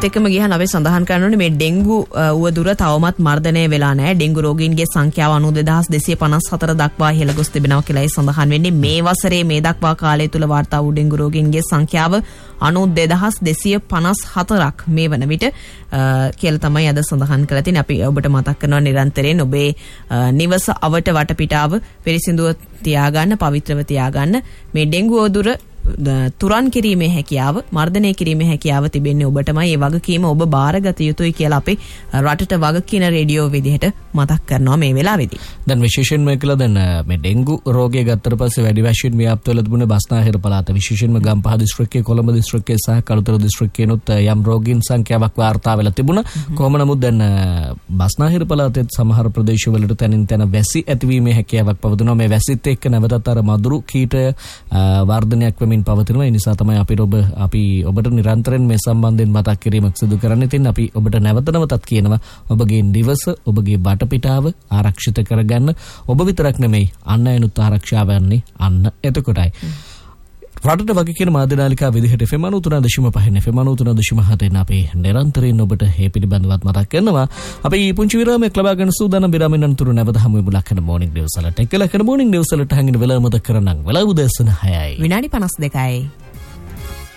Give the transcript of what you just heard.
ඒත් එක්කම ගියහම අපි සඳහන් කරනෝනේ මේ ඩෙන්ගු උවදුර තවමත් මර්ධනය වෙලා නැහැ. ඩෙන්ගු රෝගීන්ගේ සංඛ්‍යාව 92254 දක්වා ඉහළ ගොස් තිබෙනවා කියලායි සඳහන් වෙන්නේ. මේ වසරේ මේ දක්වා කාලය තුල වාර්තා වූ ඩෙන්ගු රෝගීන්ගේ සංඛ්‍යාව 92254ක් මේ වන විට කියලා තමයි අද සඳහන් කරලා තියෙන්නේ. අපි ඔබට මතක් කරනවා නිරන්තරයෙන් ඔබේ නිවස අවට වටපිටාව පිරිසිදුව තියාගන්න, පවිත්‍රව තියාගන්න. මේ ඩෙන්ගු උවදුර තුරන් කිරීමේ හැකියාව, මර්ධනය කිරීමේ හැකියාව තිබෙන්නේ ඔබටමයි. ඒ වගකීම ඔබ බාරගත යුතුයි කියලා අපි රටට වගකීන රේඩියෝ විදිහට මතක් කරනවා මේ වෙලාවේදී. දැන් විශේෂයෙන්ම කියලා දැන් මේ ඩෙන්ගු රෝගය ගත්තට පස්සේ වැඩි වශයෙන් ව්‍යාප්ත වෙලා තිබුණේ බස්නාහිර පළාත, විශේෂයෙන්ම ගම්පහ දිස්ත්‍රික්කයේ, කොළඹ දිස්ත්‍රික්කයේ සහ කළුතර දිස්ත්‍රික්කයේනොත් යම් රෝගීන් සංඛ්‍යාවක් වාර්තා වෙලා තිබුණා. කොහොම නමුත් දැන් බස්නාහිර පළාතේ සමහර ප්‍රදේශවලට තනින් තන වැසි ඇතිවීමේ හැකියාවක් පවතිනවා. මේ වැසිත් එක්ක නැවතත් අර මදුරු කීටය වර්ධනයක් වෙමින් පවතිනවා. ඒ නිසා තමයි අපි ඔබට නිරන්තරයෙන් මේ සම්බන්ධයෙන් මතක් කිරීමක් සිදු කරන්න. ඉතින් අපි ඔබට නැවතත් කියනවා ඔබගේ නිවස, ඔබගේ වටපිටාව ආරක්ෂිත කරගන්න. ඔබ විතරක් නෙමෙයි අන් අයනුත් ආරක්ෂා වෙන්නේ අන්න එතකොටයි. රටට වගේ කියන මාධ්‍යනාලිකා විදිහට FM 93.5 FM 93.7 අපි නිරන්තරයෙන් ඔබට මේ පිළිබඳවත් මතක් කරනවා. අපි පුංචි විරාමයක් ලබා ගන්න සූදානම්. විරාමෙන් අනතුරු නැවත හමු වෙමු ලක්කන මොර්නිං නිවුස් වලට. එක ලක්කන මොර්නිං නිවුස් වලට හැංගෙන වෙලාව මතක් කරනම් වෙලාව උදෑසන 6යි. විනාඩි 52යි.